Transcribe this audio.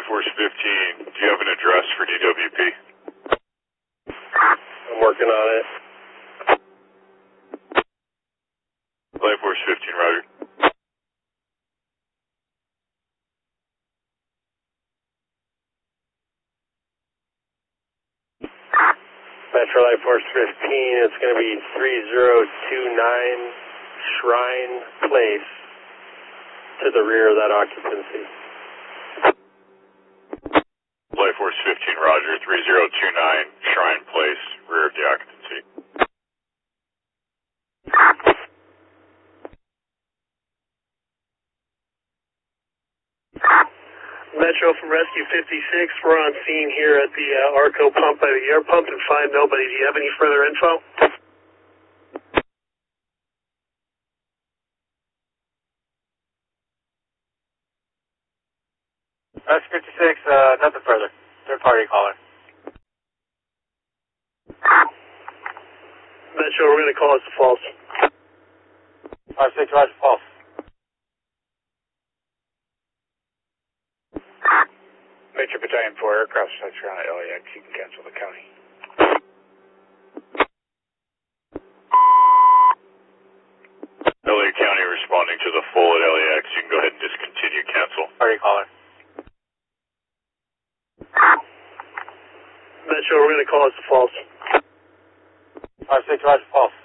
Force 15, do you have an address for DWP? I'm working on it. Life Force 15, roger. Metro Life Force 15, it's going to be 3029 Shrine Place to the rear of that occupancy. Life Force 15, roger. 3029 Shrine Place, rear of the occupancy. Metro from Rescue 56, we're on scene here at the Arco pump by the air pump and find nobody. Do you have any further info? Rescue 56, nothing further. Third party caller. Metro, we're going to call us false. 56, roger, false. Major Battalion 4 aircraft structure on LAX, you can cancel the county. LA County responding to the full at LAX. You can go ahead and discontinue, cancel. Party caller. Metro, we're going to call us false. 56, roger, false.